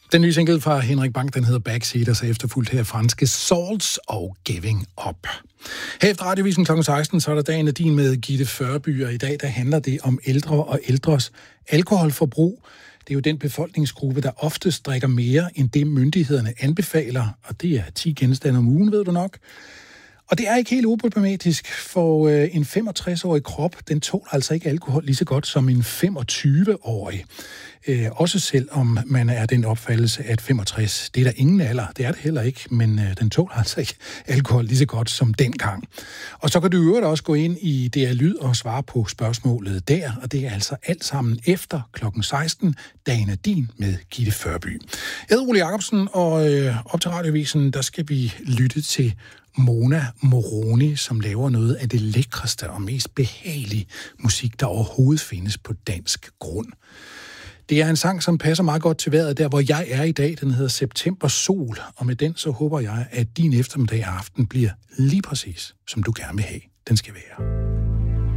Den nye single fra Henrik Bang, den hedder Backseat, og så efterfulgt her franske Salts og Giving Up. Her efter Radiovisen kl. 16, så er der dagen af din med Gitte Førby, og i dag der handler det om ældre og ældres alkoholforbrug. Det er jo den befolkningsgruppe, der oftest drikker mere end det myndighederne anbefaler, og det er 10 genstande om ugen, ved du nok. Og det er ikke helt uproblematisk, for en 65-årig krop, den tåler altså ikke alkohol lige så godt som en 25-årig. Også selvom man er den opfattelse, at 65, det er der ingen alder, det er det heller ikke, men den tåler altså ikke alkohol lige så godt som dengang. Og så kan du i øvrigt også gå ind i DR Lyd og svare på spørgsmålet der, og det er altså alt sammen efter klokken 16, dagen er din med Gitte Førby. Jeg hedder Ole Jacobsen, og op til Radiovisen, der skal vi lytte til Mona Moroni, som laver noget af det lækreste og mest behagelige musik, der overhovedet findes på dansk grund. Det er en sang, som passer meget godt til vejret der, hvor jeg er i dag. Den hedder September Sol, og med den så håber jeg, at din eftermiddag og aften bliver lige præcis, som du gerne vil have. Den skal være.